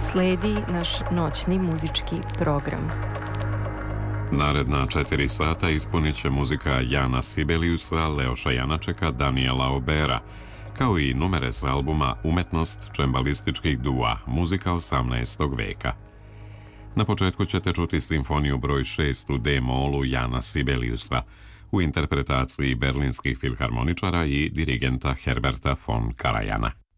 sledi naš noćni muzički program. Naredna 4 sata ispunit će muzika Jana Sibeliusa, Leoša Janačeka, Daniela Obera, kao i numere s albuma Umetnost čembalističkih dua, muzika 18. veka. Na početku ćete čuti simfoniju broj 6 u D-molu Jana Sibeliusa u interpretaciji berlinskih filharmoničara i dirigenta Herberta von Karajana.